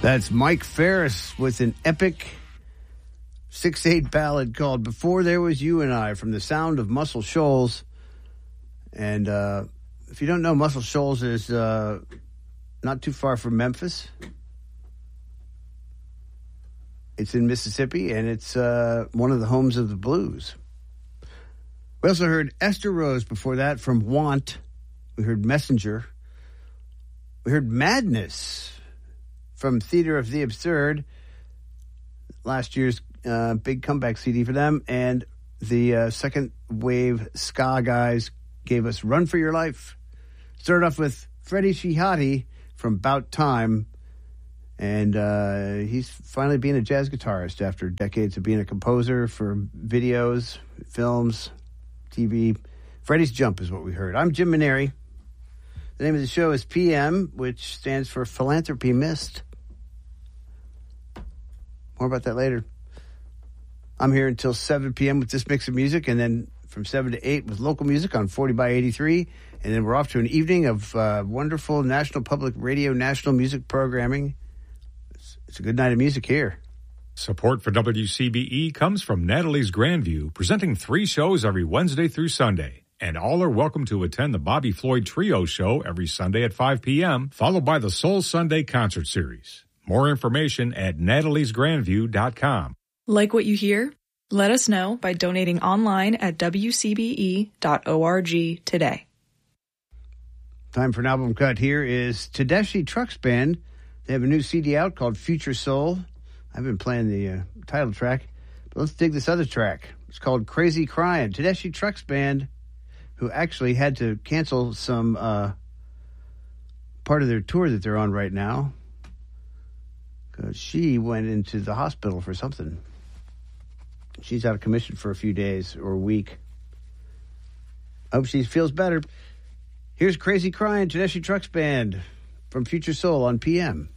That's Mike Ferris with an epic 6/8 ballad called Before There Was You and I from the sound of Muscle Shoals. And if you don't know, Muscle Shoals is not too far from Memphis. It's in Mississippi, and it's one of the homes of the blues. We also heard Esther Rose before that from Want. We heard Messenger. We heard Madness from Theater of the Absurd, last year's big comeback CD for them. And the second wave ska guys gave us Run for Your Life. Started off with Freddie Shihati from Bout Time. And he's finally being a jazz guitarist after decades of being a composer for videos, films, TV. Freddie's Jump is what we heard. I'm Jim Maneri. The name of the show is PM, which stands for Philanthropy Missed. More about that later. I'm here until 7 p.m. with this mix of music, and then from 7 to 8 with local music on 40 by 83. And then we're off to an evening of wonderful National Public Radio, national music programming. It's a good night of music here. Support for WCBE comes from Natalie's Grandview, presenting 3 shows every Wednesday through Sunday. And all are welcome to attend the Bobby Floyd Trio show every Sunday at 5 p.m., followed by the Soul Sunday concert series. More information at nataliesgrandview.com. Like what you hear? Let us know by donating online at wcbe.org today. Time for an album cut. Here is Tedeschi Trucks Band. They have a new CD out called Future Soul. I've been playing the title track, but let's dig this other track. It's called Crazy Crying. Tedeschi Trucks Band, who actually had to cancel some part of their tour that they're on right now because she went into the hospital for something. She's out of commission for a few days or a week. I hope she feels better. Here's Crazy Crying, Tedeschi Trucks Band from Future Soul on PM.